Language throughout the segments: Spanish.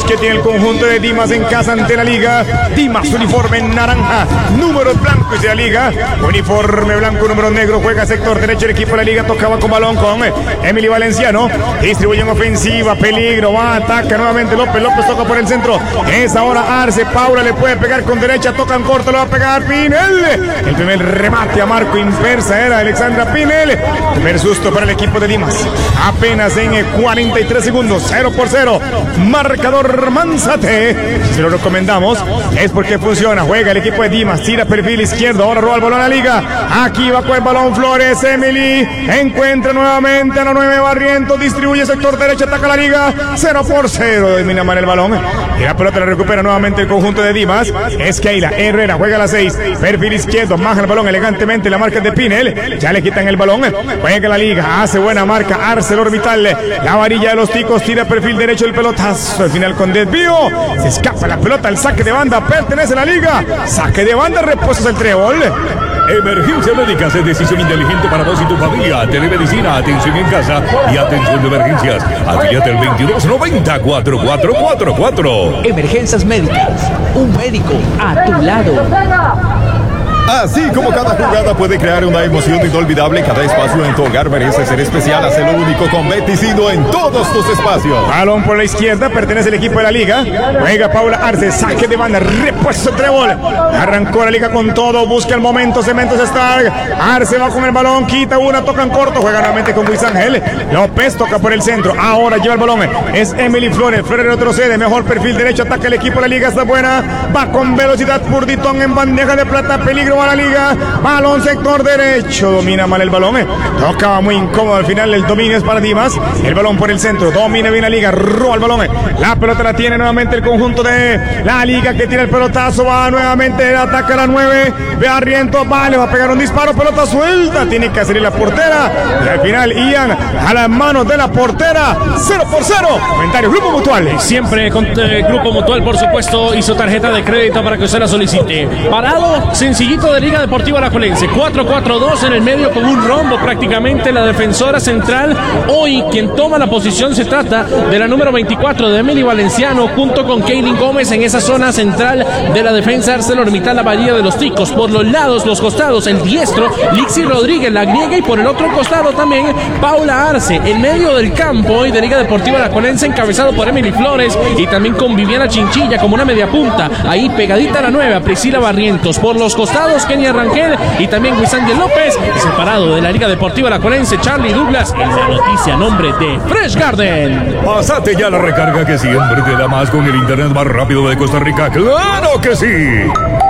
que tiene el conjunto de Dimas en casa ante la liga. Dimas, uniforme naranja, número blanco y de la liga. Uniforme blanco, número negro, juega sector derecho el equipo de la liga, tocaba con balón con Emily Valenciano. Distribuye en ofensiva, peligro, va, ataca nuevamente López toca por el centro. Es ahora Arce, Paula le puede pegar con derecha, tocan corto, le va a pegar Pinel. El primer remate a marco inversa era Alexandra Pinel. Primer susto para el equipo de Dimas. Apenas en 43 segundos, 0-0. Marcador Manzate. Se lo recomendamos, es porque funciona. Juega el equipo de Dimas, tira perfil izquierdo, ahora roba el balón a la liga. Aquí va con el balón Flores, Emily encuentra nuevamente a la 9 Barrientos, distribuye sector derecho, ataca la liga. 0-0. Domina mal el balón y la pelota la recupera nuevamente el conjunto de Dimas. Es Keila Herrera, juega a la 6, perfil izquierdo, baja el balón elegantemente, la marca de Pinel, ya le quitan el balón, juega la liga, hace buena marca ArcelorMittal, la varilla de los ticos, tira perfil derecho el pelotazo, al final con desvío, se escapa la pelota, el saque de banda pertenece a la liga, saque de banda, repuestos el trébol. Emergencia médica es decisión inteligente para vos y tu familia. Telemedicina, atención en casa y atención de emergencias. Afíliate al 2290-4444. Emergencias médicas, un médico a tu lado. Así como cada jugada puede crear una emoción inolvidable, cada espacio en tu hogar merece ser especial. Hazlo único con Beticino en todos tus espacios. Balón por la izquierda, pertenece al equipo de la liga. Juega Paula Arce, saque de banda, repuesto trébol. Arrancó la liga con todo, busca el momento, Cementos Stark. Arce va con el balón, quita una, toca en corto, juega nuevamente con Luis Ángel. López toca por el centro, ahora lleva el balón. Es Emily Flores, Flores retrocede, mejor perfil derecho, ataca el equipo de la liga, está buena. Va con velocidad, Purditón en bandeja de plata, peligro a la liga, balón sector derecho, domina mal el balón, tocaba muy incómodo, al final el dominio es para Dimas, el balón por el centro, domina bien la liga, roba el balón, la pelota la tiene nuevamente el conjunto de la liga que tira el pelotazo, va nuevamente, ataca a la 9, Barrientos, va, le va a pegar un disparo, pelota suelta, tiene que salir la portera, y al final Ian a las manos de la portera, 0-0, comentario, Grupo Mutual. Siempre con Grupo Mutual, por supuesto, hizo tarjeta de crédito para que usted la solicite. Parado, sencillito de Liga Deportiva Alajuelense, 4-4-2 en el medio con un rombo prácticamente, la defensora central, hoy quien toma la posición se trata de la número 24 de Emily Valenciano, junto con Kaylin Gómez en esa zona central de la defensa ArcelorMittal, la varilla de los ticos, por los lados, los costados, el diestro, Lixi Rodríguez, la griega, y por el otro costado también Paula Arce, en medio del campo hoy de Liga Deportiva Alajuelense, encabezado por Emily Flores y también con Viviana Chinchilla como una media punta, ahí pegadita a la 9, Priscila Barrientos, por los costados Kenia Rangel y también Luis Ángel López, separado de la Liga Deportiva Alajuelense, Charlie Douglas, en la noticia a nombre de Fresh Garden. Pásate ya la recarga que siempre te da más con el internet más rápido de Costa Rica. ¡Claro que sí!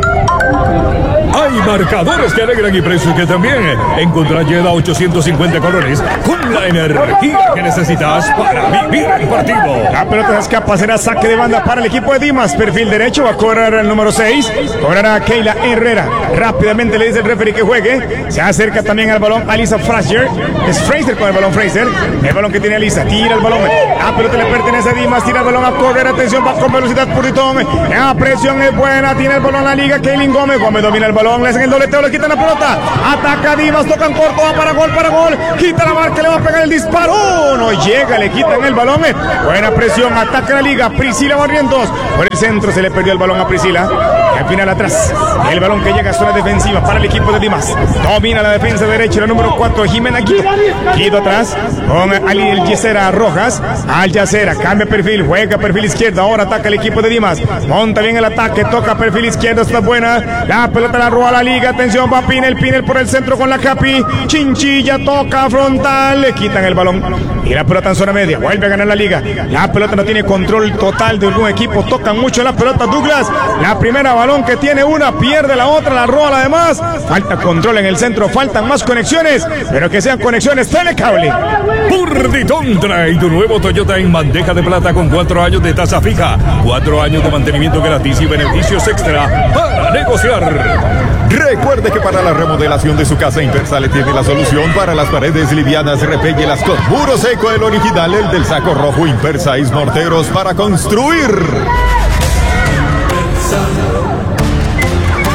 Hay marcadores que alegran y precios que también. Encontrá Yeda 850 colores con la energía que necesitas para vivir el partido. La pelota se escapa, será saque de banda para el equipo de Dimas. Perfil derecho, va a cobrar el número 6. Cobrará Keila Herrera. Rápidamente le dice el referee que juegue. Se acerca también al balón Alisa Fraser. Es Fraser con el balón Fraser. El balón que tiene Alisa, tira el balón. La pelota le pertenece a Dimas, tira el balón a correr. Atención, va con velocidad Purditón. La presión es buena, tiene el balón la liga. Kaylin Gómez domina el balón, le hacen el dobleteo, le quitan la pelota, ataca Dimas, tocan corto, va para gol, quita la marca, le va a pegar el disparo, no llega, le quitan el balón, buena presión, ataca la liga, Priscila Barrientos, por el centro se le perdió el balón a Priscila, y al final atrás, el balón que llega a zona defensiva para el equipo de Dimas, domina la defensa derecha, la número 4, Jimena Guido atrás, con Ali El Yacera Rojas, Al Yacera, cambia perfil, juega perfil izquierdo, ahora ataca el equipo de Dimas, monta bien el ataque, toca perfil izquierdo, está buena, la pelota la roba la liga, atención, va Pinel por el centro con la Capi, Chinchilla toca frontal, le quitan el balón y la pelota en zona media, vuelve a ganar la liga, la pelota no tiene control total de algún equipo, tocan mucho la pelota Douglas, la primera balón que tiene una, pierde la otra, la roba la demás, falta control en el centro, faltan más conexiones, pero que sean conexiones Telecable. Purditón trae tu nuevo Toyota en bandeja de plata con 4 años de tasa fija, 4 años de mantenimiento gratis y beneficios extra para negociar. Recuerde que para la remodelación de su casa, Impersa le tiene la solución para las paredes livianas, repéllelas con muro seco, el original, el del saco rojo. Impersa y morteros para construir.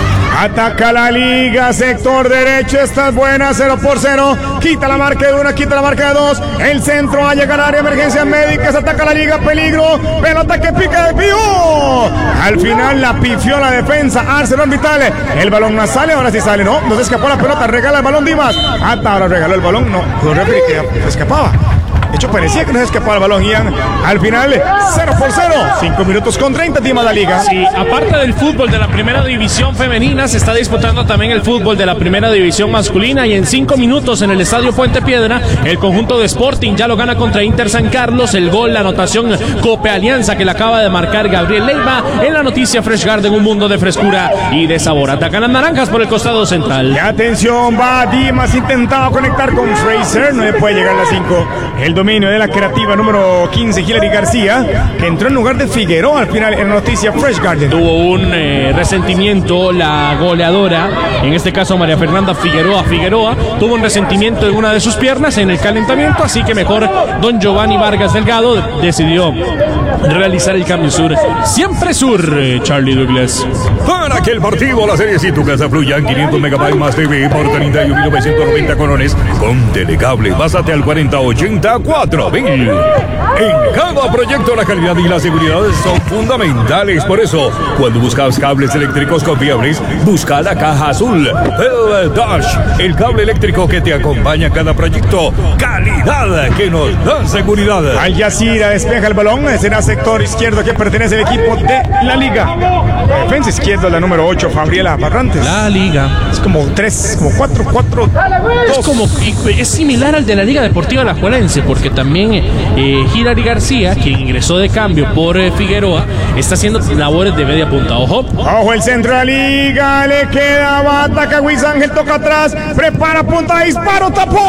Ataca la Liga, sector derecho, esta es buena, 0-0. Quita la marca de 1, quita la marca de 2. El centro va a llegar al área, emergencias médicas, ataca la Liga, peligro. Pelota que pica de pío. Al final la pifió la defensa, Arsenal Vital. El balón no sale, ahora sí sale, no se escapó la pelota, regala el balón Dimas. Ahora regaló el balón, no, el referee que se escapaba. De hecho, parecía que no se escapaba el balón, Ian. Al final, 0-0. 5 minutos con 30, Dimas, la Liga. Sí, aparte del fútbol de la primera división femenina, se está disputando también el fútbol de la primera división masculina. Y en 5 minutos en el estadio Puente Piedra, el conjunto de Sporting ya lo gana contra Inter San Carlos. El gol, la anotación Cope Alianza que le acaba de marcar Gabriel Leiva. En la noticia Fresh Garden, un mundo de frescura y de sabor. Atacan las naranjas por el costado central. Y atención, va Dimas, intentaba conectar con Fraser, no le puede llegar a la 5. El dominio de la creativa número 15, Hilary García, que entró en lugar de Figueroa al final en la noticia Fresh Garden. Tuvo un resentimiento la goleadora, en este caso María Fernanda Figueroa, tuvo un resentimiento en una de sus piernas en el calentamiento, así que mejor don Giovanni Vargas Delgado decidió realizar el cambio sur. Siempre sur, Charlie Douglas. Para que el partido, la serie y tu casa fluyan, 500 megabytes más TV por 31.990 colones con Telecable. Pásate al 4080-4000. En cada proyecto la calidad y la seguridad son fundamentales. Por eso, cuando buscas cables eléctricos confiables, busca la caja azul. El Dash, el cable eléctrico que te acompaña en cada proyecto. Calidad que nos da seguridad. Al Yacira despeja el balón, será sector izquierdo que pertenece al equipo de la Liga. Defensa izquierda, la número 8, Fabriela Barrantes. La Liga. Es como 4-4-2. Es similar al de la Liga Deportiva Alajuelense, porque también Hilary García, quien ingresó de cambio por Figueroa, está haciendo labores de media punta. Ojo el centro de la Liga, le queda, va, ataca Luis Ángel, toca atrás, prepara punta, disparo,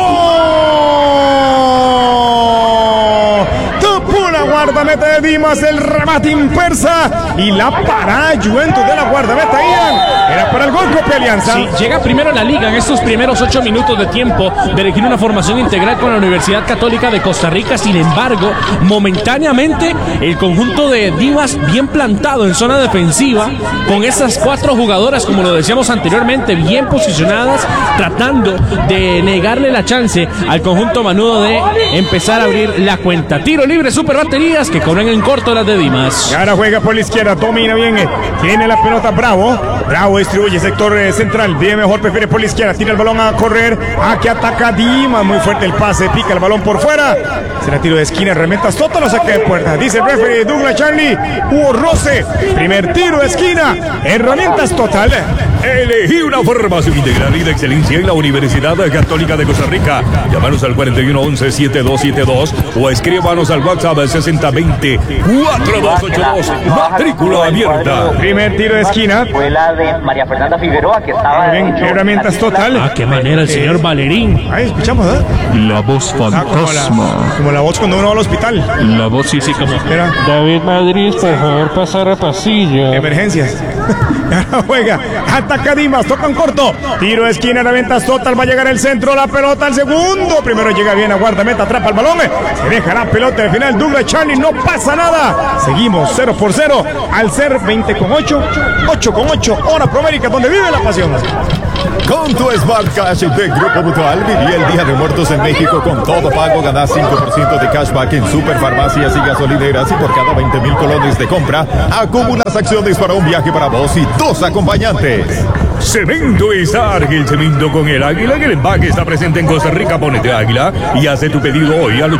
tapó la guardameta de Dimas, el remate impersa y la parada Juventus de la guardameta, Ian. Era para el gol Cope Alianza. Sí, llega primero la Liga en estos primeros 8 minutos de tiempo de elegir una formación integral con la Universidad Católica de Costa Rica. Sin embargo, momentáneamente el conjunto de Dimas bien plantado en zona defensiva, con esas 4 jugadoras, como lo decíamos anteriormente, bien posicionadas, tratando de negarle la chance al conjunto manudo de empezar a abrir la cuenta. Tiro libre, super baterías que cobran en corto las de Dimas. Y ahora juega por la izquierda, domina bien, tiene la pelota Bravo distribuye sector central, bien mejor, prefiere por la izquierda, tira el balón a correr, aquí ataca Dimas, muy fuerte el pase, pica el balón por fuera, será tiro de esquina, remetas, todo lo saca de puerta, dice el referee Douglas Charlie, hubo roce, primer tiro de esquina, herramientas total. Elegí una formación integral y de excelencia en la Universidad Católica de Costa Rica. Llámanos al 4111-7272 o escríbanos al WhatsApp 6020-4282. Matrícula abierta. Primer tiro de esquina. Fue la de María Fernanda Figueroa, que estaba... Bien, herramientas total. Qué manera el señor Valerín. Ahí escuchamos, La voz fantasma. Como la voz cuando uno va al hospital. La voz sí, como... Era David Madrid, por favor, pasar a pasillo. Emergencias. Juega, ataca Dimas, toca en corto, tiro de esquina, herramientas total, va a llegar el centro, la pelota al segundo, primero llega bien a guardameta, atrapa el balón, se deja la pelota al final, Douglas Charlie, no pasa nada, seguimos 0-0, al ser 20-8, 8-8, hora Promérica, donde vive la pasión. Con tu Smart Cash de Grupo Mutual, viví el Día de Muertos en México. Con todo pago ganás 5% de cashback en superfarmacias y gasolineras, y por cada 20,000 colones de compra acumulas acciones para un viaje para vos y 2 acompañantes. Cemento Estar, el cemento con el águila, que el empaque está presente en Costa Rica. Ponete águila y hace tu pedido hoy al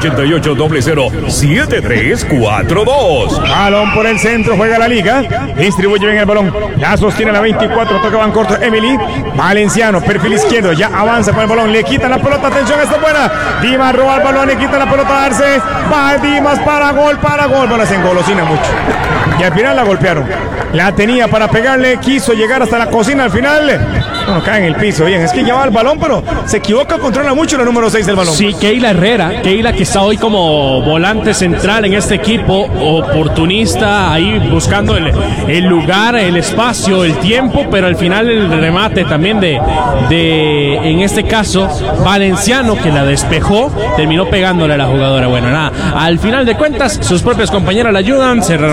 8800-7342. Balón por el centro, juega la Liga, distribuye bien el balón, la sostiene la 24, tocaban corto Emily, Valenciano, perfil izquierdo, ya avanza con el balón, le quitan la pelota, atención, esta buena, Dimas roba el balón, le quita la pelota a Arce, va Dimas para gol, bueno, se engolosina mucho, y al final la golpearon, la tenía para pegarle, quiso llegar hasta la cocina, al final, bueno, cae en el piso, bien, es que lleva el balón, pero se equivoca, controla mucho la número 6 del balón. Sí, Keila Herrera, Keila que está hoy como volante central en este equipo, oportunista, ahí buscando el lugar, el espacio, el tiempo, pero al final el remate también de en este caso, Valenciano, que la despejó, terminó pegándole a la jugadora. Bueno, nada, al final de cuentas, sus propias compañeras la ayudan, se reanudará el compromiso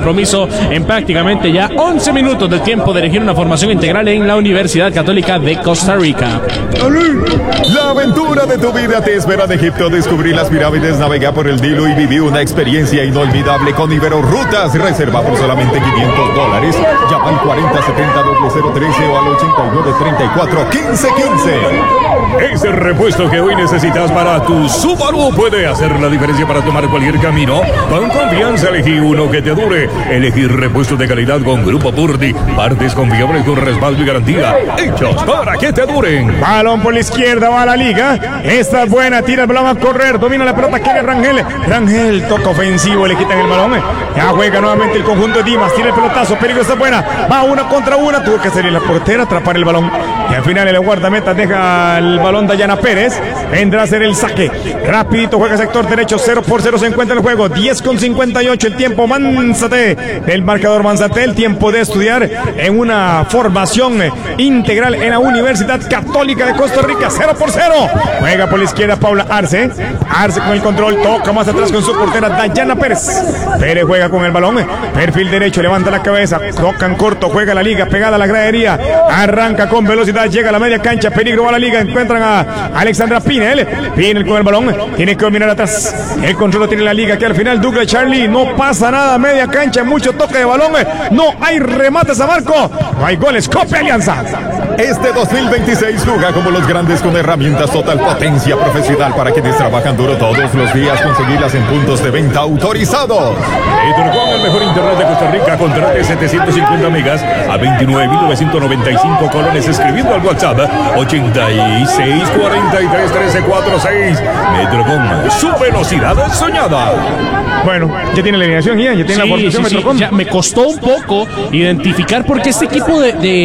compromiso en prácticamente ya 11 minutos del tiempo de elegir una formación integral en la Universidad Católica de Costa Rica. La aventura de tu vida te espera en Egipto. Descubrí las pirámides, navega por el Nilo y viví una experiencia inolvidable con Ibero Rutas. Reserva por solamente $500. Llama al 4070-0013 o al 8934-1515. Ese repuesto que hoy necesitas para tu Subaru puede hacer la diferencia para tomar cualquier camino. Con confianza elegí uno que te dure. Elegir repuestos de calidad con Grupo Purdy. Partes confiables con respaldo y garantía. Hechos para que te duren. Balón por la izquierda, va a la liga. Esta es buena, tira el balón a correr. Domina la pelota, quiere Rangel. Rangel toca ofensivo, le quitan el balón. Ya juega nuevamente el conjunto de Dimas. Tira el pelotazo, peligro, está buena. Va una contra una. Tuvo que salir la portera, atrapar el balón. Y al final el guardameta deja el balón Dayana Pérez. Vendrá a hacer el saque. Rapidito juega sector derecho. 0-0 se encuentra el juego. 10:58 el tiempo. Manzate del marcador Manzate. El tiempo de estudiar en una formación integral en la Universidad Católica de Costa Rica. 0-0. Juega por la izquierda Paula Arce. Arce con el control. Toca más atrás con su portera Dayana Pérez. Pérez juega con el balón. Perfil derecho. Levanta la cabeza. Tocan corto. Juega la liga. Pegada a la gradería. Arranca con velocidad. Llega a la media cancha. Peligro a la liga. Encuentran a Alexandra Pinel. Pinel con el balón. Tiene que dominar atrás. El control lo tiene la liga. Que al final Douglas Charlie. No pasa nada. Media cancha. Mucho toque de balón. No hay remates a marco. No hay goles. Copa Alianza. Este 2026 juega como los grandes con herramientas total potencia profesional para quienes trabajan duro todos los días. Conseguirlas en puntos de venta autorizados. Con el mejor internet de Costa Rica, contrate 750 megas a 29.995 colones escribiendo al WhatsApp 86431346. Metrocom, su velocidad soñada. Bueno, ya tiene la alineación, ya tiene la formación Metrocom. Ya me costó un poco identificar porque este equipo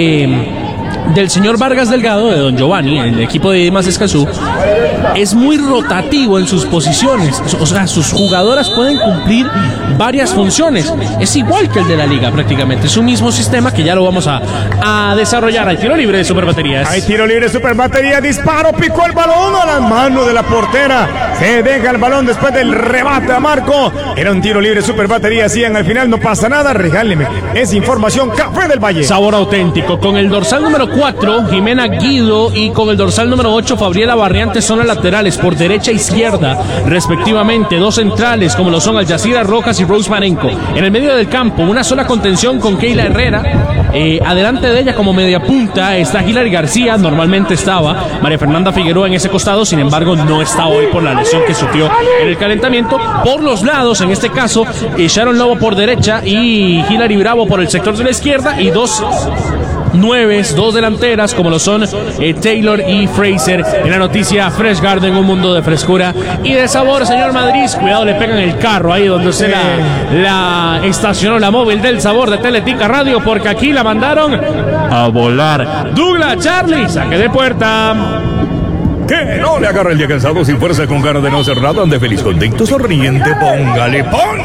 del señor Vargas Delgado, de don Giovanni, el equipo de Dimas Escazú, es muy rotativo en sus posiciones. O sea, sus jugadoras pueden cumplir varias funciones. Es igual que el de la liga prácticamente. Es un mismo sistema que ya lo vamos a desarrollar. Hay tiro libre de Superbaterías. Hay tiro libre de Superbatería. Disparo, picó el balón a la mano de la portera. Se deja el balón después del remate a marco. Era un tiro libre de Superbatería. Hacían al final, no pasa nada. Regáleme. Es información Café del Valle. Sabor auténtico. Con el dorsal número 4, Jimena Guido, y con el dorsal número 8, Fabriela Barriante, son las laterales por derecha e izquierda, respectivamente. Dos centrales, como lo son Al-Yacira Rojas y Rose Marenco. En el medio del campo, una sola contención con Keila Herrera. Adelante de ella, como media punta, está Hilary García. Normalmente estaba María Fernanda Figueroa en ese costado, sin embargo, no está hoy por la lesión que sufrió en el calentamiento. Por los lados, en este caso, Sharon Lobo por derecha y Hilary Bravo por el sector de la izquierda, y dos delanteras como lo son Taylor y Fraser. En la noticia Fresh Garden, un mundo de frescura y de sabor, señor Madrid. Cuidado, le pegan el carro ahí donde usted la estacionó la móvil del sabor de Teletica Radio, porque aquí la mandaron a volar. Douglas Charlie, saque de puerta. Que no le agarre el día cansado, sin fuerza, con ganas de no hacer nada, ande feliz, contento, sonriente. Póngale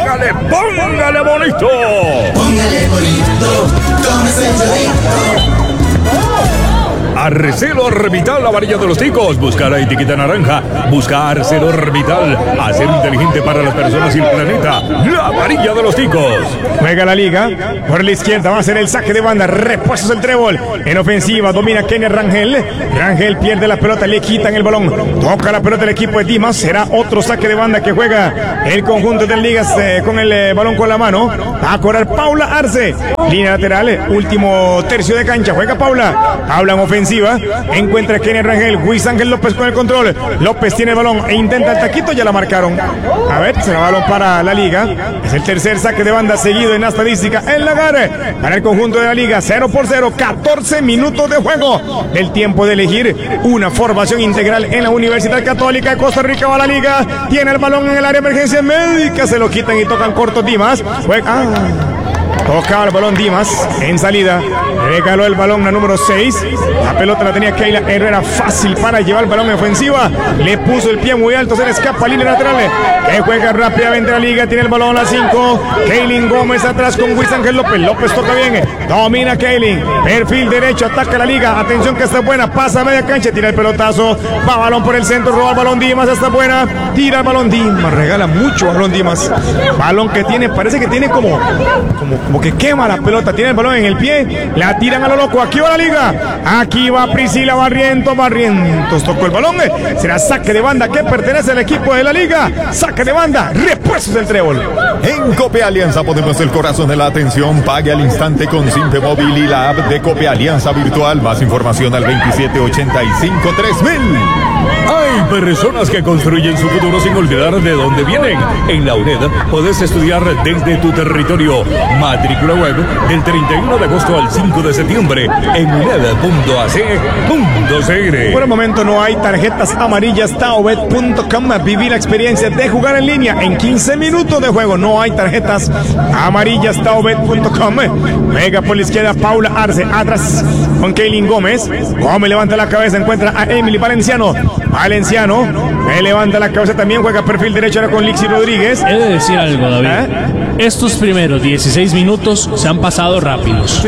bonito. Póngale bonito, tómese el chorrito. ArcelorMittal, la varilla de los ticos. Busca la etiqueta naranja. Busca ArcelorMittal. Acero inteligente para las personas y el planeta. La varilla de los ticos. Juega la liga. Por la izquierda va a ser el saque de banda. Repuestos el trébol. En ofensiva domina Kenia Rangel. Rangel pierde la pelota, le quitan el balón. Toca la pelota el equipo de Dimas. Será otro saque de banda que juega el conjunto de ligas con el balón con la mano. Va a correr Paula Arce. Línea lateral. Último tercio de cancha. Juega Paula. Paula en ofensiva. Encuentra a Kenia Rangel. Luis Ángel López con el control. López tiene el balón e intenta el taquito. Ya la marcaron. A ver, será balón para la liga. Es el tercer saque de banda seguido en la estadística. El Lagar para el conjunto de la liga. 0-0. 14 minutos de juego. El tiempo de elegir una formación integral en la Universidad Católica de Costa Rica. Va la liga. Tiene el balón en el área de emergencia médica. Se lo quitan y tocan corto Dimas. Tocaba el balón Dimas en salida. Regaló el balón la número 6. La pelota la tenía Keila Herrera fácil para llevar el balón en ofensiva. Le puso el pie muy alto, se le escapa línea lateral. Que juega rápidamente la liga. Tiene el balón a la 5. Kaylin Gómez atrás con Luis Ángel López. López toca bien. Domina Kaylin. Perfil derecho, ataca la liga. Atención que está buena. Pasa a media cancha. Tira el pelotazo. Va balón por el centro. Roba el balón Dimas. Está buena. Tira el balón Dimas. Regala mucho balón Dimas. Balón que tiene, parece que tiene como que quema la pelota. Tiene el balón en el pie. La tiran a lo loco. Aquí va la liga. Aquí va Priscila Barrientos. Barrientos tocó el balón. Será saque de banda que pertenece al equipo de la liga. Saque de banda. Repuestos del trébol. En Cope Alianza ponemos el corazón de la atención. Pague al instante con Simpe Móvil y la app de Cope Alianza Virtual. Más información al 2785-3000. Hay personas que construyen su futuro sin olvidar de dónde vienen. En la UNED puedes estudiar desde tu territorio. Matrícula web del 31 de agosto al 5 de septiembre en uned.ac.cr. Por el momento no hay tarjetas amarillas. Taobet.com. Vivir la experiencia de jugar en línea en 15 minutos de juego. No hay tarjetas amarillas. Taobet.com. Mega por la izquierda, Paula Arce. Atrás con Kaylin Gómez. Gómez levanta la cabeza, encuentra a Emily Valenciano. Valenciano me levanta la cabeza también, juega perfil derecho ahora con Lixi Rodríguez. He de decir algo, David. Estos primeros 16 minutos se han pasado rápidos.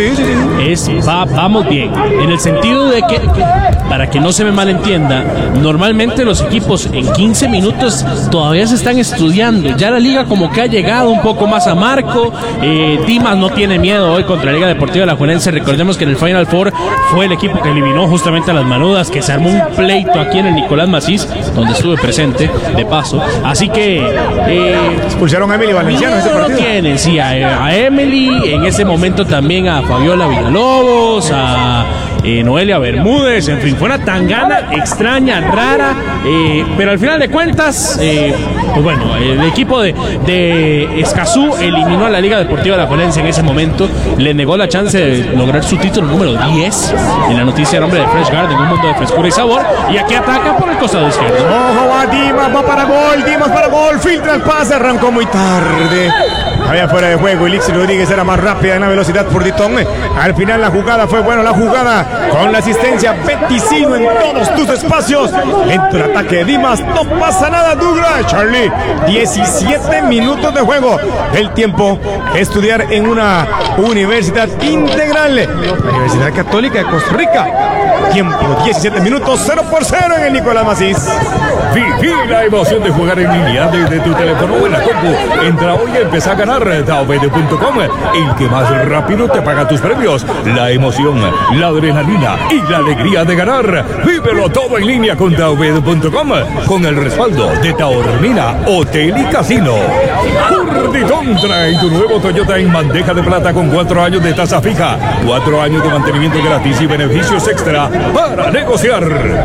Vamos bien. En el sentido de que, para que no se me malentienda, normalmente los equipos en 15 minutos todavía se están estudiando. Ya la liga como que ha llegado un poco más a marco. Dimas no tiene miedo hoy contra la Liga Deportiva Alajuelense. Recordemos que en el Final Four fue el equipo que eliminó justamente a las Manudas, que se armó un pleito aquí en el Nicolás Macís, donde estuve presente, de paso. Así que expulsaron a Emily Valenciano ese partido. Tienen, sí, a Emily, en ese momento también a Fabiola Villalobos, a Noelia Bermúdez, en fin, fue una tangana extraña, rara, pero al final de cuentas, pues bueno, el equipo de Escazú eliminó a la Liga Deportiva Alajuelense en ese momento, le negó la chance de lograr su título número 10 en la noticia del hombre de Fresh Garden, un mundo de frescura y sabor, y aquí ataca por el costado izquierdo. Ojo, va Dimas, va para gol, Dimas para gol, filtra el pase, arrancó muy tarde. Había fuera de juego y Lixi Rodríguez era más rápida en la velocidad por Ditón. Al final la jugada fue buena, la jugada con la asistencia Beticino en todos tus espacios. Lento el ataque de Dimas, no pasa nada, Douglas. Charlie, 17 minutos de juego. El tiempo de estudiar en una universidad integral, la Universidad Católica de Costa Rica. Tiempo 17 minutos, 0-0 en el Nicolás Macís. Viví la emoción de jugar en línea desde tu teléfono o en la compu. Entra hoy y empieza a ganar. Taobet.com, el que más rápido te paga tus premios. La emoción, la adrenalina y la alegría de ganar. Vívelo todo en línea con Taobet.com, con el respaldo de Taormina Hotel y Casino. Urditón trae tu nuevo Toyota en bandeja de plata con 4 años de tasa fija, 4 años de mantenimiento gratis y beneficios extra para negociar.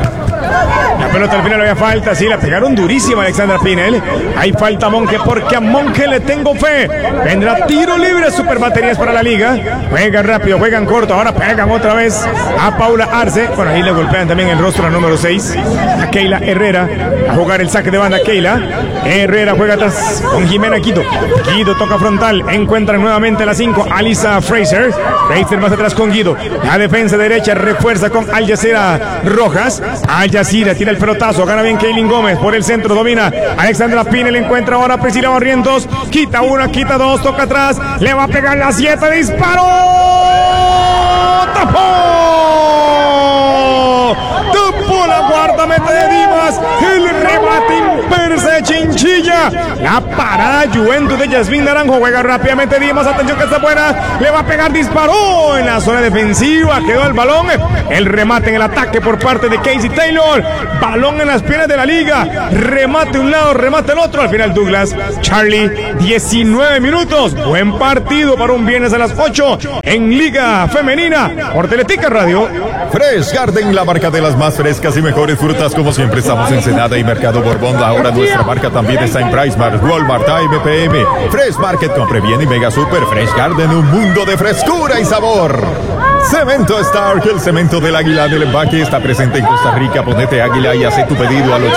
La pelota al final había falta, sí, la pegaron durísima Alexandra Pinel. Hay falta a Monje porque a Monje le tengo fe. Vendrá tiro libre, super baterías para la liga. Juegan rápido, juegan corto, ahora pegan otra vez a Paula Arce. Bueno, ahí le golpean también el rostro al número 6, a Keila Herrera, a jugar el saque de banda. Keila Herrera juega atrás con Jimena Quito. Guido toca frontal, encuentran nuevamente la 5, Alisa Fraser. Fraser más atrás con Guido. La defensa derecha refuerza con Al Jazeera Rojas. Al Jazeera tira el pelotazo, gana bien Kaylin Gómez por el centro, domina Alexandra Pinel, encuentra ahora a Priscila Barrientos, quita una, quita dos, toca atrás, le va a pegar la 7, disparó, tapó la guardameta de Dimas, el remate imperse Chinchilla, la parada Juventus de Yasmín Naranjo, juega rápidamente Dimas, atención que está buena, le va a pegar, disparó en la zona defensiva, quedó el balón, el remate en el ataque por parte de Casey Taylor, balón en las piernas de la liga, remate un lado, remate el otro, al final Douglas. Charlie, 19 minutos, buen partido para un viernes a las 8 en Liga Femenina por Teletica Radio. Fresh Garden, la marca de las más frescas y mejores frutas, como siempre estamos en Senada y Mercado Borbón. Ahora nuestra marca también está en PriceMart, Walmart, AMPM, Fresh Market, compre bien y Mega Super. Fresh Garden, un mundo de frescura y sabor. Cemento Stark, el cemento del Águila del Empaque, está presente en Costa Rica. Ponete Águila y hace tu pedido al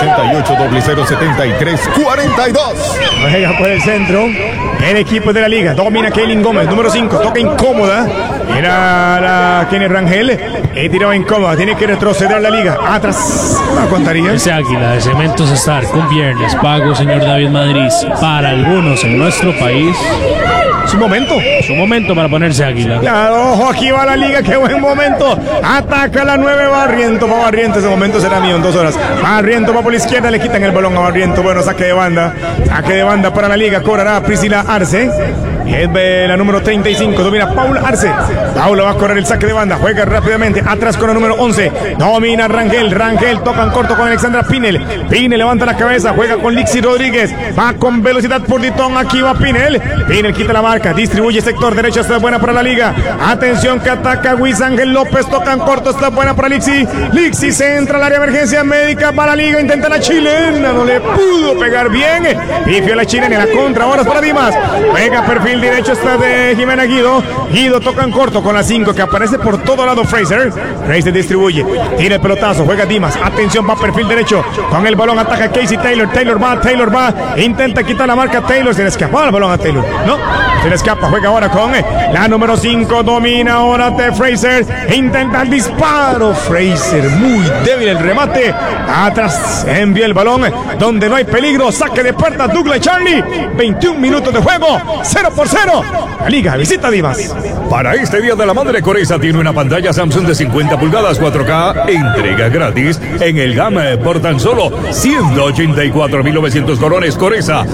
88007342. Juega por el centro. El equipo de la liga domina Kaylin Gómez, número 5, toca incómoda. Era la Kenny Rangel. Y tiraba incómoda, tiene que retroceder a la liga. Atrás, ¿no contaría? Ese Águila de Cementos Stark, un viernes pago, señor David Madrid, para algunos en nuestro país. Su momento para ponerse Águila. Claro, ojo, aquí va la liga, qué buen momento. Ataca la 9, Barriento, va Barriento, ese momento será mío en 2 horas. Barriento va por la izquierda, le quitan el balón a Barriento. Bueno, saque de banda para la liga, cobrará Priscila Arce. Es la número 35, domina Paula Arce. Paula va a correr el saque de banda, juega rápidamente, atrás con el número 11, domina Rangel, tocan corto con Alexandra Pinel. Pinel levanta la cabeza, juega con Lixi Rodríguez, va con velocidad por Ditón, aquí va Pinel quita la marca, distribuye sector derecho, está buena para la liga. Atención que ataca Luis Ángel López, tocan corto, está buena para Lixi se entra al área de emergencia médica para la liga, intenta la chilena, no le pudo pegar bien, pifió la chilena en la contra, ahora es para Dimas, juega perfil derecho, está de Jimena Guido tocan corto con la 5 que aparece por todo lado. Fraser distribuye, tira el pelotazo, juega Dimas, atención, va perfil derecho, con el balón ataca Casey Taylor va, intenta quitar la marca Taylor, se le escapó el balón a Taylor, no, se le escapa, juega ahora con la número 5, domina ahora de Fraser, intenta el disparo, Fraser muy débil el remate, atrás envía el balón donde no hay peligro, saque de puerta Douglas Charlie, 21 minutos de juego, 0-0, la liga visita Dimas. Para este Día de la Madre, Coresa tiene una pantalla Samsung de 50 pulgadas 4K, entrega gratis en el GAM por tan solo 184.900 colones. Coresa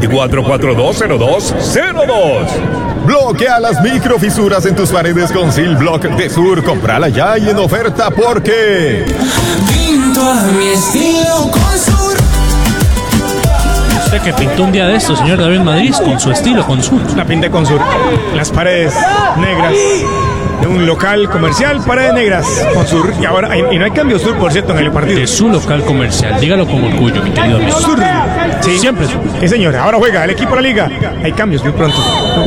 24420202. Bloquea las microfisuras en tus paredes con Sil Block de Sur. Comprala ya y en oferta porque pinto a mi estilo con Sur. Usted que pintó un día de esto, señor David Madrid, con su estilo, con Sur. La pinté con Sur. Las paredes negras de un local comercial, paredes negras con Sur. Y ahora, y no hay cambio Sur, por cierto, en el partido. De su local comercial, dígalo con orgullo, mi querido amigo. Sur. Sí, siempre Sur. Sí, señor. Ahora juega el equipo de la liga. Hay cambios muy pronto.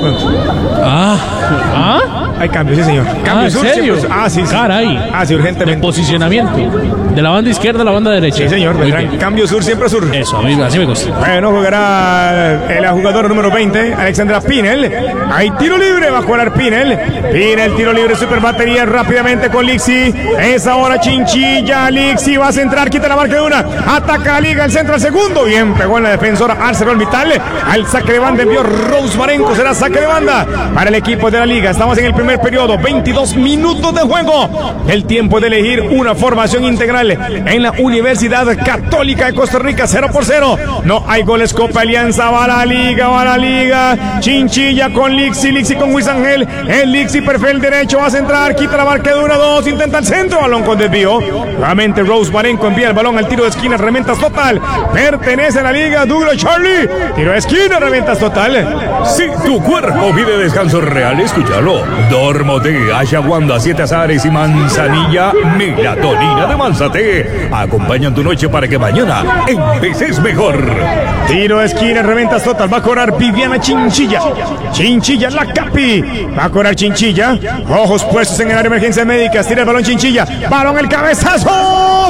Hay cambios, sí, señor. Cambios ¿en serio? Sí. Caray. Sí, urgentemente. De posicionamiento. De la banda izquierda a la banda derecha. Sí, señor. Vendrán cambio Sur, siempre Sur. Eso, amigo, así me gusta. Bueno, jugará la jugadora número 20, Alexandra Pinel. Hay tiro libre, va a jugar Pinel, tiro libre, super batería rápidamente con Lixi. Es ahora Chinchilla, Lixi va a centrar, quita la marca de una, ataca la liga, el centro al segundo. Bien, pegó en la defensora Arcelor Vital. Al saque de banda envió Rose Marenco, será saque de banda para el equipo de la liga. Estamos en el primer periodo, 22 minutos de juego. El tiempo de elegir una formación integral en la Universidad Católica de Costa Rica, 0-0. No hay goles, Copa Alianza, va a la liga. Chinchilla con Lixi con Luis Ángel. El Lixi, perfil derecho, va a centrar, quita la marca de 1-2, intenta el centro, balón con desvío. Nuevamente Rose Marenco envía el balón al tiro de esquina, reventas total. Pertenece a la liga, Douglas Charlie. Tiro de esquina, reventas total. Si tu cuerpo pide descanso real, escúchalo. Dormote, Ashwagandha, 7 azares y manzanilla, melatonina de Manzate. Acompañan tu noche para que mañana empeces mejor. Tiro de esquina, reventas total, va a cobrar Viviana Chinchilla, la Capi, va a cobrar Chinchilla, ojos puestos en el área de emergencia médica, tira el balón Chinchilla, balón el cabezazo,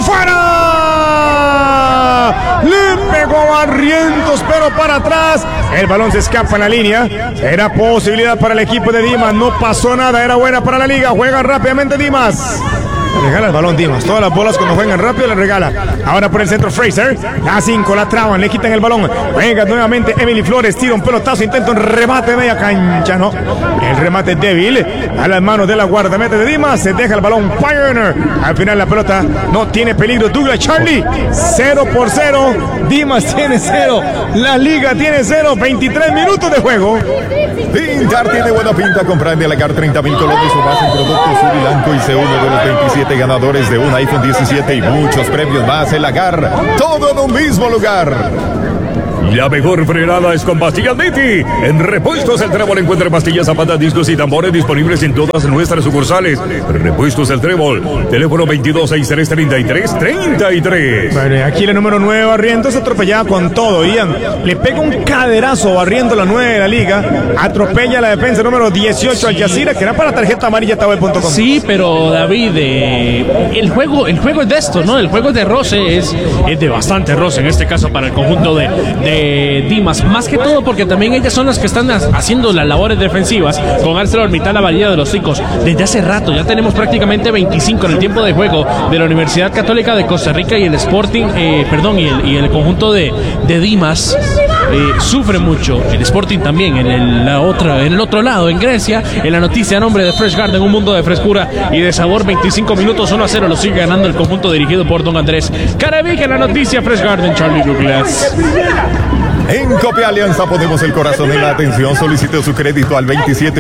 ¡fuera! Le pegó a Barrientos, pero para atrás, el balón se escapa en la línea, era posibilidad para el equipo de Dimas, no pasó nada, era buena para la liga, juega rápidamente Dimas. Le regala el balón Dimas, todas las bolas cuando juegan rápido le regala. Ahora por el centro Fraser, la 5 la traban, le quitan el balón, juega nuevamente Emily Flores, tira un pelotazo, intenta un remate media cancha, no, el remate débil a las manos de la guardameta de Dimas, se deja el balón Pioneer, al final la pelota no tiene peligro. Douglas Charlie, 0-0, Dimas tiene 0, la liga tiene 0, 23 minutos de juego. Pintar tiene buena pinta. Comprar de Alacar 30,000 colones o más en productos Sur y Blanco y sé uno de los 27 ganadores de un iPhone 17 y muchos premios más. El Alacar, todo en un mismo lugar. La mejor frenada es con pastillas Niti. En Repuestos El Trébol encuentra pastillas, zapatas, discos y tambores disponibles en todas nuestras sucursales. Repuestos El Trébol, teléfono 2263-3333. Bueno, aquí la número 9, Barrientos, atropellada con todo. Ian le pega un caderazo barriendo la 9 de la liga. Atropella la defensa número 18 Al Jazeera, que era para tarjeta amarilla tabel.com. Sí, pero David, el juego es de esto, ¿no? El juego es de roce, es de bastante roce en este caso para el conjunto de Dimas. Más que todo porque también ellas son las que están haciendo las labores defensivas con ArcelorMittal la varilla de los Ticos. Desde hace rato, ya tenemos prácticamente 25 en el tiempo de juego de la Universidad Católica de Costa Rica y el Sporting, y el conjunto de Dimas. Sufre mucho el Sporting también en el otro lado, en Grecia. En la noticia a nombre de Fresh Garden, un mundo de frescura y de sabor. 25 minutos, 1-0 lo sigue ganando el conjunto dirigido por don Andrés Carabic. En la noticia Fresh Garden, Charlie Douglas. En Copia Alianza ponemos el corazón en la atención. Solicite su crédito al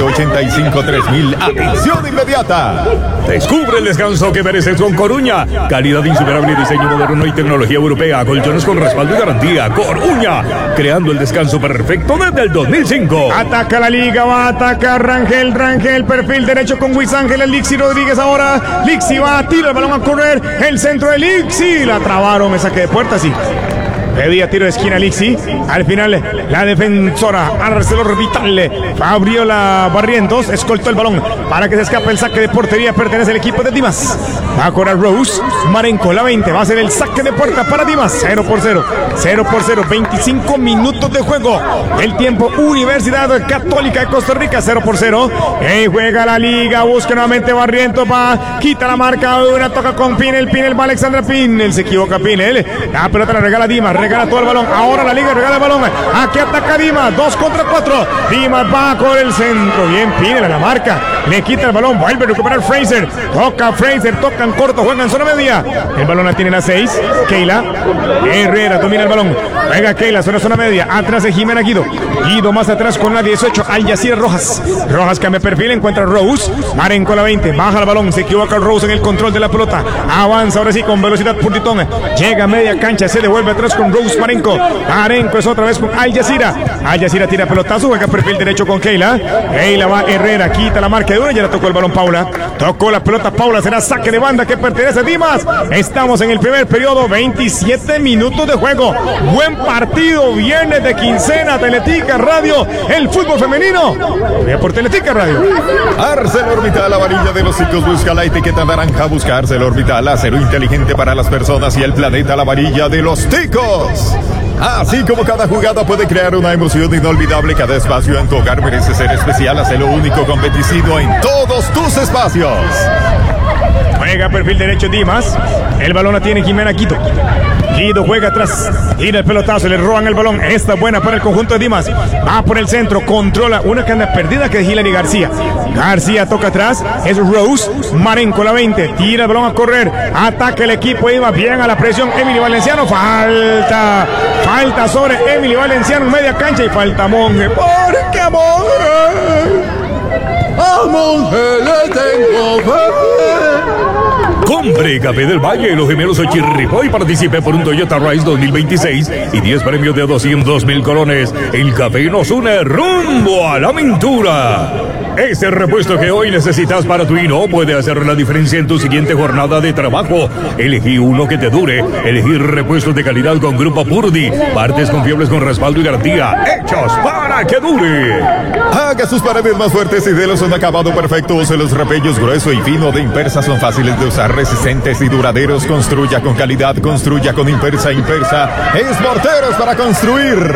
2785-3000. Atención inmediata. Descubre el descanso que mereces con Coruña. Calidad insuperable, diseño moderno y tecnología europea. Colchones con respaldo y garantía. Coruña, creando el descanso perfecto desde el 2005. Ataca la liga, va a atacar Rangel, perfil derecho con Luis Ángel, el Lixi Rodríguez ahora. Lixi va, tira el balón a correr. El centro de Lixi, la trabaron, me saqué de puerta, sí. Pedía tiro de esquina Lixi. Al final, la defensora ArcelorMittal abrió la Barrientos, escoltó el balón para que se escape el saque de portería. Pertenece al equipo de Dimas. Va a correr Rose. Marenco, la 20. Va a ser el saque de puerta para Dimas. 0-0. 0-0. 25 minutos de juego. El tiempo, Universidad Católica de Costa Rica. 0-0. Juega la liga. Busca nuevamente Barrientos. Va. Quita la marca. Una toca con Pinel. Pinel va Alexandra Pinel. Se equivoca Pinel. La pelota la regala Dimas. Regala todo el balón. Ahora la liga regala el balón. Aquí ataca Dimas. 2 contra 4. Dimas va con el centro. Bien, Pinel a la marca. Le quita el balón. Vuelve a recuperar Fraser. Toca Fraser. Toca en corto. Juega en zona media. El balón la tiene la 6. Keila Herrera domina el balón. Juega Keila. Zona media. Atrás de Jimena Guido. Guido más atrás con la 18. Al Jazeera Rojas. Rojas cambia perfil. Encuentra Rose. Marenco la 20. Baja el balón. Se equivoca Rose en el control de la pelota. Avanza ahora sí con velocidad Purtitón. Llega a media cancha. Se devuelve atrás con Rose Marenco. Marenco es otra vez con Al Jazeera. Al Jazeera tira pelotazo. Juega perfil derecho con Keila. Keila va Herrera. Quita la marca de una. Ya la tocó el balón Paula. Tocó la pelota Paula. Será saque de banda que pertenece a Dimas. Estamos en el primer periodo. 27 minutos de juego. Buen partido. Viernes de quincena. Teletica Radio. El fútbol femenino. Ve por Teletica Radio. ArcelorMittal, la varilla de los Ticos. Busca la etiqueta naranja. Busca ArcelorMittal. Acero inteligente para las personas y el planeta. La varilla de los Ticos. Así como cada jugada puede crear una emoción inolvidable, cada espacio en tu hogar merece ser especial. Hazlo único, competitivo en todos tus espacios. Juega perfil derecho Dimas. El balón la tiene Jimena Guido. Guido juega atrás. Tira el pelotazo. Le roban el balón. Esta es buena para el conjunto de Dimas. Va por el centro. Controla una que anda perdida que es Hilary García. García toca atrás. Es Rose. Marenco la 20. Tira el balón a correr. Ataca el equipo. Iba bien a la presión. Emily Valenciano. Falta sobre Emily Valenciano en media cancha. Y falta Monge. Porque a Monge le tengo fe. Compre Café del Valle, los gemelos Ochirripo y participe por un Toyota Rise 2026 y 10 premios de 200,000 colones. El café nos une rumbo a la aventura. Ese repuesto que hoy necesitas para tu hino puede hacer la diferencia en tu siguiente jornada de trabajo. Elegí uno que te dure. Elegí repuestos de calidad con Grupo Purdy. Partes confiables con respaldo y garantía. Hechos para que dure. Haga sus paredes más fuertes y délos un acabado perfecto. Use los repellos grueso y fino de Impersa. Son fáciles de usar, resistentes y duraderos. Construya con calidad. Construya con Impersa. Impersa es morteros para construir.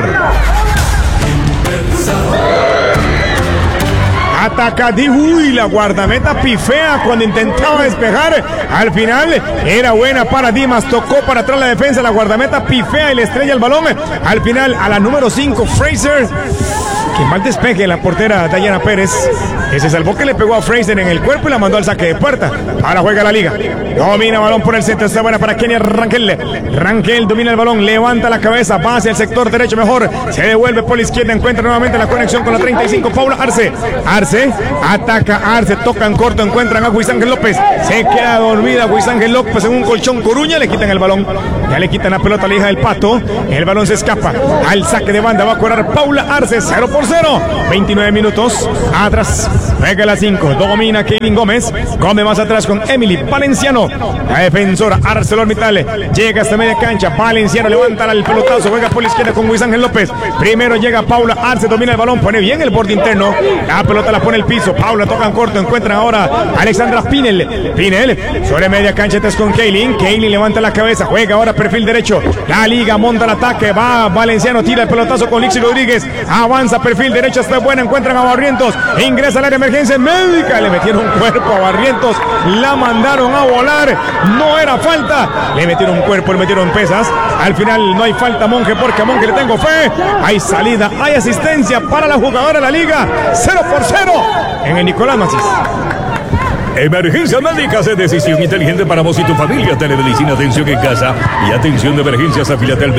Ataca Uy, la guardameta pifea cuando intentaba despejar. Al final era buena para Dimas. Tocó para atrás la defensa. La guardameta pifea y le estrella el balón. Al final a la número 5 Fraser. Que mal despeje la portera Dayana Pérez, que se salvó, que le pegó a Fraser en el cuerpo y la mandó al saque de puerta. Ahora juega la liga. Domina balón por el centro. Está buena para Kenia Rangel. Rangel domina el balón, levanta la cabeza, va hacia el sector derecho mejor. Se devuelve por la izquierda, encuentra nuevamente la conexión con la 35. Paula Arce. Arce ataca, Arce tocan corto, encuentran a Guisángel López. Se queda dormida Guisángel López en un colchón Coruña. Le quitan el balón. Ya le quitan la pelota a la hija del Pato. El balón se escapa al saque de banda. Va a cobrar Paula Arce. 0-0. 29 minutos. Atrás. Juega la 5. Domina Kevin Gómez. Gómez más atrás con Emily Valenciano. La defensora ArcelorMittal. Llega hasta media cancha. Valenciano levanta el pelotazo. Juega por la izquierda con Luis Ángel López. Primero llega Paula Arce. Domina el balón. Pone bien el borde interno. La pelota la pone el piso. Paula tocan corto. Encuentran ahora Alexandra Pinel. Pinel sobre media cancha. Este es con Kaylin. Kaylin levanta la cabeza. Juega ahora perfil derecho. La liga monta el ataque. Va Valenciano. Tira el pelotazo con Lixi Rodríguez. Avanza perfil derecho. Está buena. Encuentran a Barrientos. Ingresa al área de emergencia médica. Le metieron un cuerpo a Barrientos. La mandaron a volar. No era falta. Le metieron un cuerpo. Le metieron pesas. Al final no hay falta, Monje, porque a Monje le tengo fe. Hay salida. Hay asistencia para la jugadora de la liga. 0-0 en el Nicolás Macís. Emergencia médica es decisión inteligente para vos y tu familia. Telemedicina, atención en casa y atención de emergencias. Afíliate al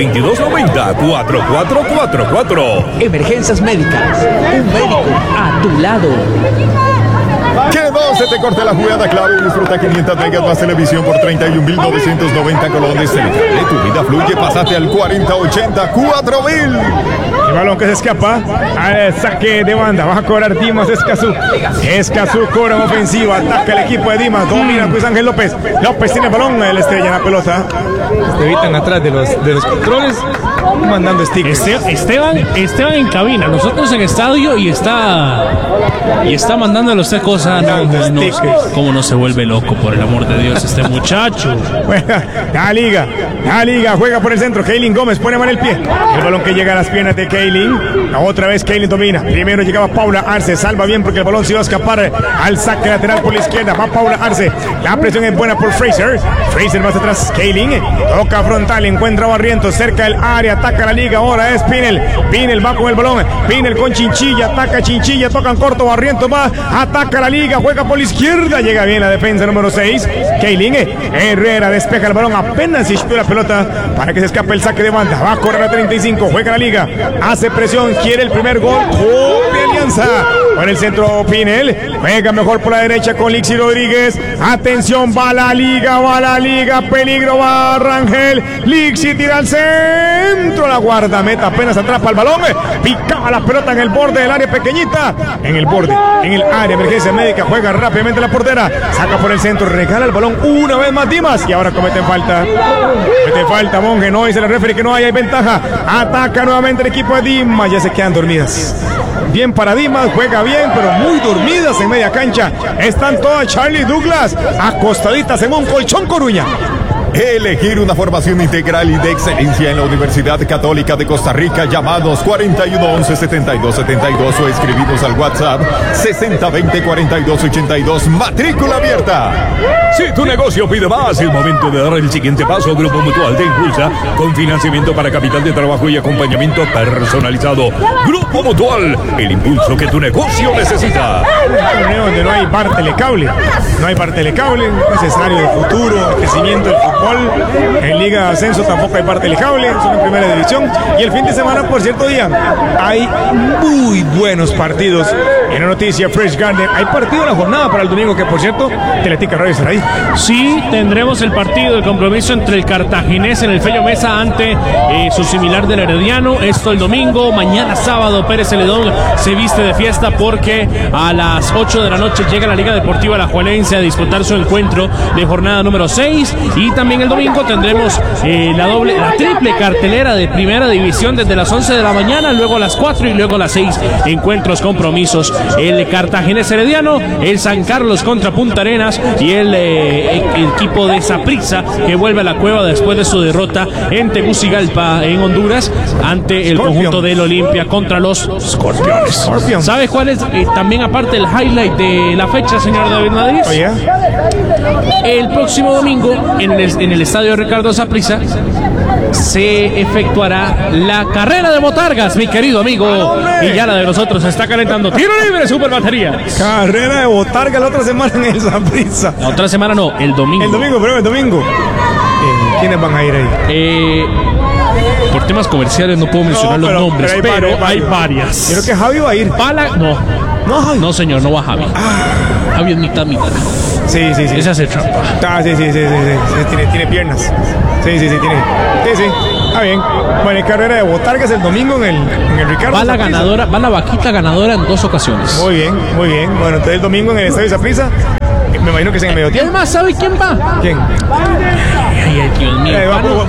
2290-4444. Emergencias médicas. Un médico a tu lado. Que no se te corte la jugada, claro, y disfruta 500 megas más televisión por 31.990 colones. Tu vida fluye, pasate al 4080 4.000. El balón que se escapa al saque de banda. Va a cobrar Dimas Escazú. Escazú cobra en ofensiva. Ataca el equipo de Dimas. Domina Luis Ángel López. López tiene el balón. El Estrella en la pelota. Se evitan atrás de los controles. Mandando stickers. Esteban en cabina. Nosotros en estadio y está mandándole usted cosas. No, cómo no se vuelve loco, por el amor de Dios, este muchacho. La liga juega por el centro. Kaylin Gómez pone mal el pie. El balón que llega a las piernas de Kaylin. Otra vez Kaylin domina. Primero llegaba Paula Arce. Salva bien porque el balón se iba a escapar al saque lateral por la izquierda. Va Paula Arce. La presión es buena por Fraser. Fraser más atrás. Kaylin toca frontal. Encuentra a Barrientos cerca del área. Ataca la liga. Ahora es Pinel. Pinel va con el balón. Pinel con Chinchilla. Ataca Chinchilla. Tocan corto. Barrientos va. Ataca la liga. Juega por la izquierda. Llega bien la defensa número 6. Kaylin Herrera despeja el balón. Apenas se la pelota para que se escape el saque de banda. Va a correr a 35. Juega la liga. Hace presión. Quiere el primer gol. Copia Alianza. Por el centro Pinel. Juega mejor por la derecha con Lixi Rodríguez. Atención. Va la liga. Peligro. Va Rangel. Lixi tira al centro. La guardameta apenas atrapa el balón. Picaba la pelota en el borde del área pequeñita. En el borde. En el área. Emergencia médica. Juega rápidamente la portera. Saca por el centro. Regala el balón una vez más Dimas. Y ahora cometen falta. Monje. No dice el referee que no hay ventaja. Ataca nuevamente el equipo de Dimas. Ya se quedan dormidas. Bien para Dimas. Juega bien, pero muy dormidas en media cancha. Están todas Charlie Douglas acostaditas en un colchón Coruña. Elegir una formación integral y de excelencia en la Universidad Católica de Costa Rica. Llamados 4111-7272 o escribidos al WhatsApp 6020-4282. Matrícula abierta. Si tu negocio pide más, es momento de dar el siguiente paso. Grupo Mutual te impulsa con financiamiento para capital de trabajo y acompañamiento personalizado. Grupo Mutual, el impulso que tu negocio necesita. Un torneo donde no hay par telecable. No hay par telecable. Un escenario de futuro, crecimiento del fútbol. En Liga de Ascenso tampoco hay par telecable. Son en primera división. Y el fin de semana, por cierto día, hay muy buenos partidos. En la noticia Fresh Garden, hay partido en la jornada para el domingo, que por cierto, Teletica Radio estará ahí. Sí, tendremos el partido, el compromiso entre el cartaginés en el Fello Mesa ante su similar del Herediano. Esto el domingo. Mañana sábado Pérez Celedón se viste de fiesta porque a las 8 de la noche llega la Liga Deportiva Alajuelense a disputar su encuentro de jornada número 6. Y también el domingo tendremos la triple cartelera de primera división desde las 11 de la mañana, luego a las 4 y luego a las 6 encuentros, compromisos. El cartaginés Herediano, el San Carlos contra Punta Arenas y el equipo de Saprissa que vuelve a la cueva después de su derrota en Tegucigalpa en Honduras ante el conjunto del Olimpia contra los Scorpiones. ¿Sabe cuál es también aparte el highlight de la fecha, señor David Madrid? El próximo domingo en el estadio Ricardo Saprissa se efectuará la carrera de botargas, mi querido amigo. Y ya la de nosotros se está calentando. Tiro libre, Super Baterías. Carrera de botarga la otra semana en el Saprissa. La otra semana no, el domingo. El domingo. ¿Quiénes van a ir ahí? Por temas comerciales no puedo mencionar los nombres, pero hay varias. Creo que Javi va a ir. No, señor, no va Javi. Javi es mitad. Sí. Ese hace trampa. Sí. Tiene piernas. Sí, tiene. Sí. Está bien. Bueno, carrera de botargas el domingo en el Ricardo. Va la vaquita ganadora en 2 ocasiones. Muy bien. Bueno, entonces el domingo en el Estadio Saprissa. Me imagino que es en el medio tiempo. Además, ¿sabe quién va? ¿Quién? Ay, Dios mío.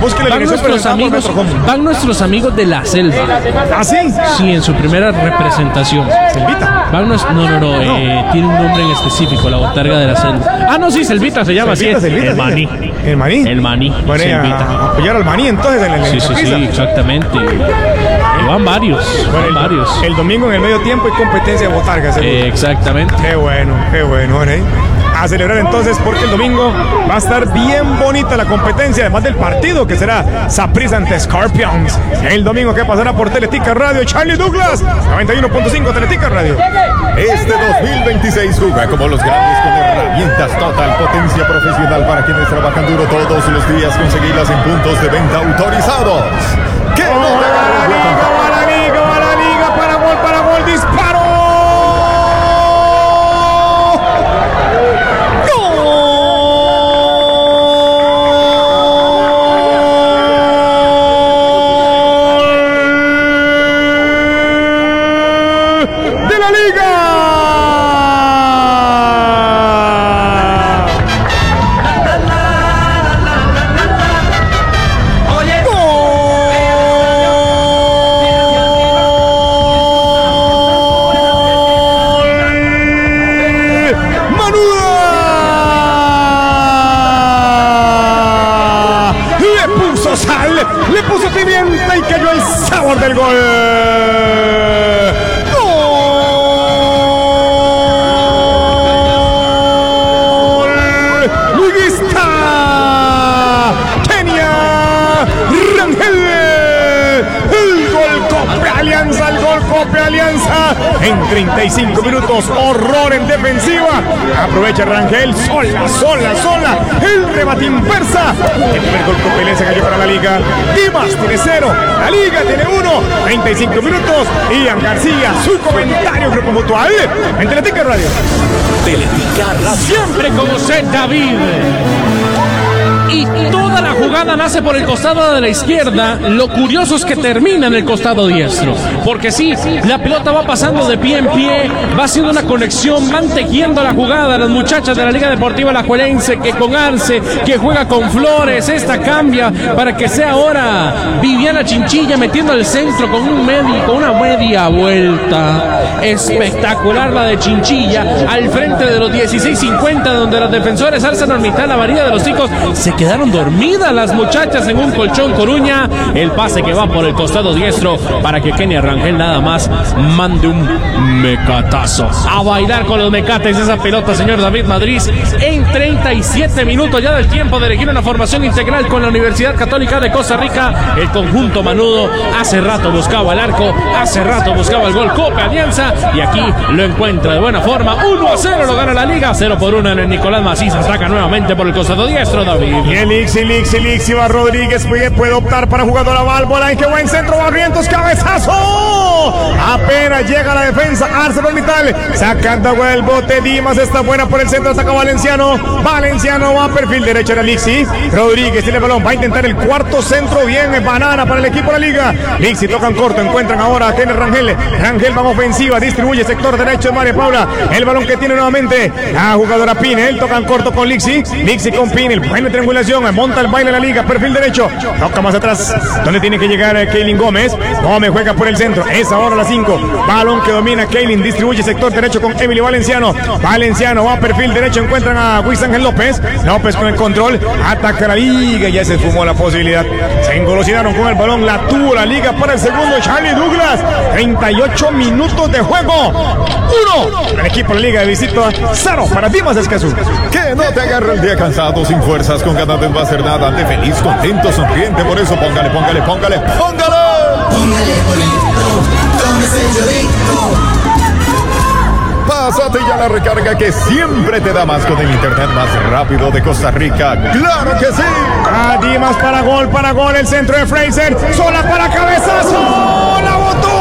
Van nuestros amigos de la selva. ¿Ah, sí? Sí, en su primera representación. ¿Selvita? No. Tiene un nombre en específico, la botarga de la selva. No, sí, Selvita se llama así. El maní. ¿El maní? El maní. Bueno, a apoyar al maní entonces en el Sí, exactamente. Y van varios. El domingo en el medio tiempo hay competencia de botargas. Exactamente. Qué bueno. A celebrar entonces porque el domingo va a estar bien bonita la competencia, además del partido que será Saprissa ante Scorpions. El domingo que pasará por Teletica Radio. Charlie Douglas, 91.5 Teletica Radio. Este 2026 juega como los grandes con herramientas Total, potencia profesional para quienes trabajan duro todos los días. Conseguirlas en puntos de venta autorizados. ¡Que no te agarre la liga! ¡Para gol! ¡Disparo! Le puso pimienta y cayó el sabor del gol. ¡Gol! ¡Liguista! ¡Kenia! ¡Rangel! ¡El gol Cope Alianza! ¡El gol Cope Alianza! En 35 minutos, horror en defensiva. Aprovecha Rangel, sola. El remate inversa. El primer gol Cope Alianza cayó para la liga. Dimas tiene 0, la liga tiene 1. 35 minutos. Ian García, su comentario, Grupo Mutual en Teletica Radio. Teletica Radio. Siempre con usted, David. Y toda la jugada nace por el costado de la izquierda. Lo curioso es que termina en el costado diestro. Porque sí, la pelota va pasando de pie en pie, va haciendo una conexión, van tejiendo la jugada. Las muchachas de la Liga Deportiva Alajuelense, que con Arce, que juega con Flores, esta cambia para que sea ahora Viviana Chinchilla metiendo al centro con una media vuelta. Espectacular la de Chinchilla al frente de los 16:50, donde los defensores alzan a mitad la varilla de los chicos. Se quedaron dormidas las muchachas en un colchón Coruña. El pase que va por el costado diestro para que Kenia Rangel nada más mande un mecatazo. A bailar con los mecates esa pelota, señor David Madrid. En 37 minutos ya del tiempo de elegir una formación integral con la Universidad Católica de Costa Rica. El conjunto manudo hace rato buscaba el arco, hace rato buscaba el gol Cope Alianza y aquí lo encuentra de buena forma. 1-0 lo gana la liga, 0-1 en el Nicolás Maciza. Saca nuevamente por el costado diestro, David. Y el Ixi va Rodríguez, puede optar para jugador a Válvola. En qué buen centro, Barrientos, cabezazo. Apenas llega la defensa, ArcelorMittal sacando agua del bote. Dimas está buena por el centro, saca Valenciano va a perfil derecho de Lixi. Rodríguez tiene el balón, va a intentar el cuarto centro, bien, banana para el equipo de la liga. Lixi tocan corto, encuentran ahora a Kenia Rangel va ofensiva, distribuye sector derecho de María Paula. El balón que tiene nuevamente la jugadora Pinel, tocan corto con Lixi con Pinel, buena triangulación, monta el baile de la liga, perfil derecho, toca más atrás, donde tiene que llegar Kaylin Gómez juega por el centro, es ahora la 5, balón que domina Kaylin, distribuye sector derecho con Emily Valenciano va a perfil derecho, encuentran a Luis Ángel López con el control, ataca la liga, ya se fumó la posibilidad, se engolosinaron con el balón, la tuvo la liga para el segundo, Charlie Douglas, 38 minutos de juego, 1, el equipo de la liga de visita, 0 para Dimas Escazú. Que no te agarre el día cansado, sin fuerzas, con ganas les va a hacer nada. Ande feliz, contento, sonriente. Por eso póngale. Póngale bonito, tómese el yodito. Pásate ya la recarga que siempre te da más con el internet más rápido de Costa Rica. ¡Claro que sí! Dimas para gol, el centro de Fraser. Sola para cabezazo. ¡La botó!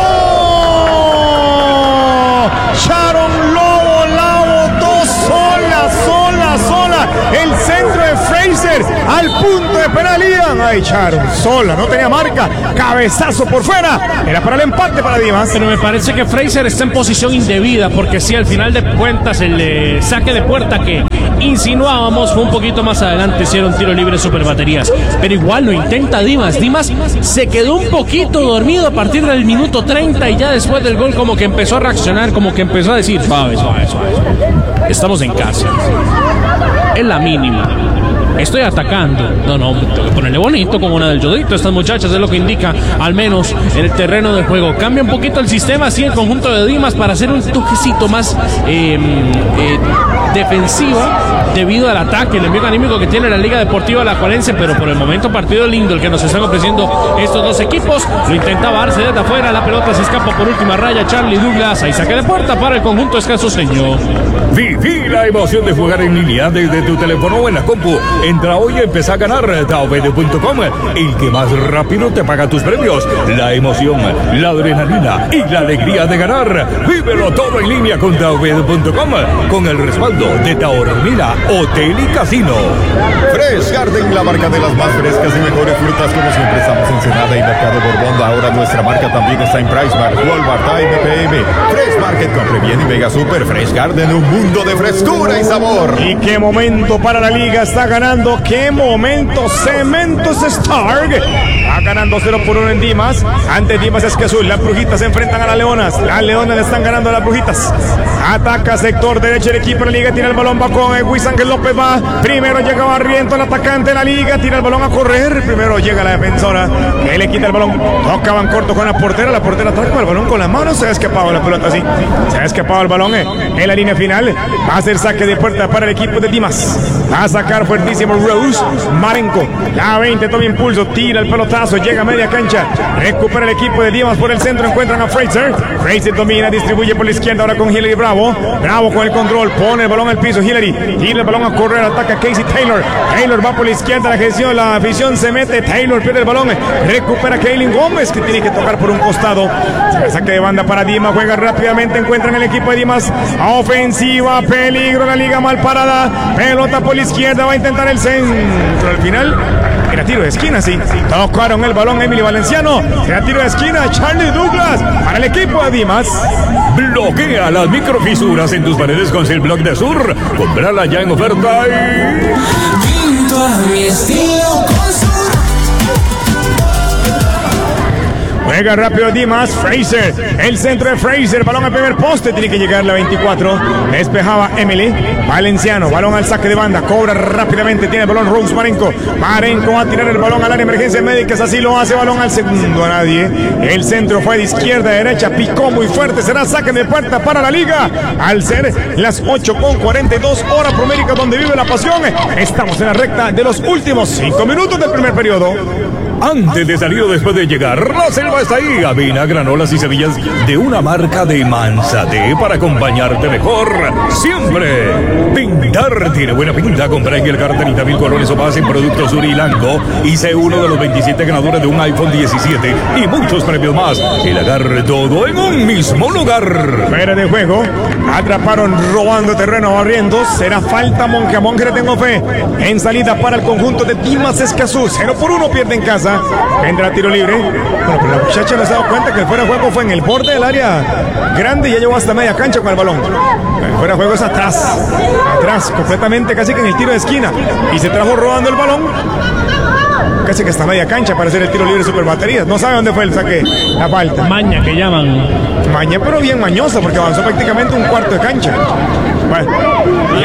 Sharon Lobo la botó sola. El centro de Fraser al punto de penal. Ay, Sharon, sola, no tenía marca. Cabezazo por fuera. Era para el empate para Dimas. Pero me parece que Fraser está en posición indebida, porque sí, al final de cuentas el saque de puerta que insinuábamos fue un poquito más adelante. Hicieron tiro libre super baterías, pero igual lo intenta Dimas. Dimas se quedó un poquito dormido a partir del minuto 30 y ya después del gol como que empezó a reaccionar, como que empezó a decir suave. Estamos en casa, es la mínima. Estoy atacando. No, tengo que ponerle bonito como una del yodito. Estas muchachas es lo que indica, al menos en el terreno de juego. Cambia un poquito el sistema, así el conjunto de Dimas, para hacer un toquecito más defensiva debido al ataque, el envío anímico que tiene la Liga Deportiva Alajuelense. Pero por el momento, partido lindo el que nos están ofreciendo estos dos equipos. Lo intentaba Arce desde afuera, la pelota se escapa por última raya. Charlie Douglas, ahí saque de puerta para el conjunto escasoseño. Viví la emoción de jugar en línea desde tu teléfono o en la compu. Entra hoy y empieza a ganar Daovede.com, el que más rápido te paga tus premios. La emoción, la adrenalina y la alegría de ganar. Vívelo todo en línea con Daovede.com, con el respaldo de Taormina Hotel y Casino. Fresh Garden, la marca de las más frescas y mejores frutas. Como siempre estamos en Ensenada y Mercado Borbón. Ahora nuestra marca también está en Price Mart, Walmart, AMPM, Fresh Market, compre bien y Mega Super. Fresh Garden, un mundo de frescura y sabor. Y qué momento para la liga, está ganando. Qué momento, Cementos Stark va ganando 0-1 en Dimas. Ante Dimas Escazú, las Brujitas se enfrentan a las Leonas. Las Leonas le están ganando a las Brujitas. Ataca sector derecho el equipo de la liga, tira el balón, va con Luis Ángel López, va. Primero llega Barriento, el atacante de la liga, tira el balón a correr. Primero llega la defensora, que le quita el balón. Tocaban corto con la portera atraca con el balón con las manos. Se ha escapado la pelota así. Se ha escapado el balón en la línea final. Va a ser saque de puerta para el equipo de Dimas. Va a sacar fuertísimo Rose. Marenco, la 20 toma impulso, tira el pelotazo, llega a media cancha, recupera el equipo de Dimas por el centro, encuentran a Fraser. Fraser domina, distribuye por la izquierda ahora con Hillary Bravo con el control, pone el balón al piso. Hillary tira el balón a correr, ataca Casey Taylor. Taylor va por la izquierda, la afición se mete, Taylor pierde el balón, recupera Kaylin Gómez, que tiene que tocar por un costado. Saque de banda para Dimas, juega rápidamente, encuentran el equipo de Dimas, ofensiva, peligro, la liga mal parada, pelota por la izquierda, va a intentar el centro, al final era tiro de esquina, sí. Tocaron el balón Emily Valenciano, era tiro de esquina, Charlie Douglas para el equipo de Dimas. Bloquea las microfisuras en tus paredes con Silblock de Sur. Cómprala ya en oferta y... Pinto a mi estilo con Sur. Juega rápido Dimas, Fraser, el centro de Fraser, balón al primer poste, tiene que llegar la 24, despejaba Emily Valenciano, balón al saque de banda, cobra rápidamente, tiene el balón Rose Marenco va a tirar el balón al área de emergencias médicas, así lo hace, balón al segundo, a nadie, el centro fue de izquierda a derecha, picó muy fuerte, será saque de puerta para la liga, al ser las 8:42 hora promérica donde vive la pasión. Estamos en la recta de los últimos 5 minutos del primer periodo. Antes de salir o después de llegar, la selva está ahí. Avena, granolas y semillas de una marca de Manzate para acompañarte mejor siempre. Pintar tiene buena pinta. Compra en el cartelita 1000 colores o más en Productos Urilango y sé uno de los 27 ganadores de un iPhone 17 y muchos premios más. El agarre todo en un mismo lugar. Fuera de juego, atraparon robando terreno, barriendo. Será falta Monje. A Monje le tengo fe. En salida para el conjunto de Dimas Escazú. 0-1 pierde en casa. Vendrá tiro libre. Bueno, pero la muchacha no se ha dado cuenta que el fuera de juego fue en el borde del área grande y ya llegó hasta media cancha con el balón. El fuera de juego es atrás, completamente, casi que en el tiro de esquina. Y se trajo robando el balón casi que hasta media cancha para hacer el tiro libre super baterías. No sabe dónde fue el saque, la falta. Maña que llaman. Maña, pero bien mañosa porque avanzó prácticamente un cuarto de cancha. Bueno,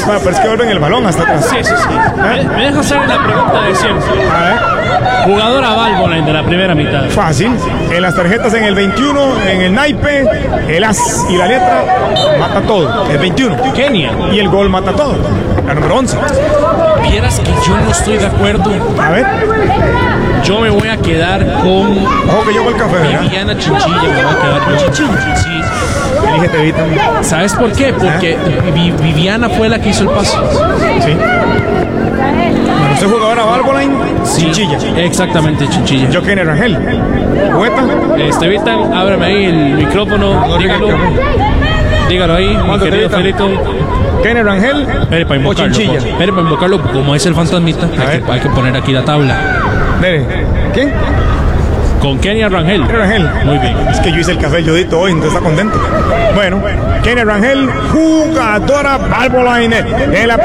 Bueno, pero es que vuelven el balón hasta atrás. Sí. Me deja hacer la pregunta de siempre. A ver. Jugadora Valvoline de la primera mitad. Fácil. En las tarjetas en el 21, en el naipe, el as y la letra mata todo. El 21. Kenia. Y el gol mata todo. La número 11. Vieras que yo no estoy de acuerdo. A ver. Yo me voy a quedar con Ojo que yo el café, ¿verdad? Viviana Chinchilla. Me voy a quedar yo. Sí. Elígete, Vita. ¿Sabes por qué? Porque Viviana fue la que hizo el pase. Sí. Bueno, usted jugadora Valvoline, Chinchilla. Exactamente, Chinchilla. Yo, Kenner Rangel. ¿Poeta? Vitan, ábrame ahí el micrófono. Dígalo ahí, mi querido Felito. Kenner Rangel o Chinchilla. Espere para invocarlo, como es el fantasmita, hay que poner aquí la tabla. ¿Quién? Con Kenia Rangel. Muy bien. Es que yo hice el café Yodito hoy, entonces está contento. Bueno, Kenia Rangel, jugadora Valvoline de la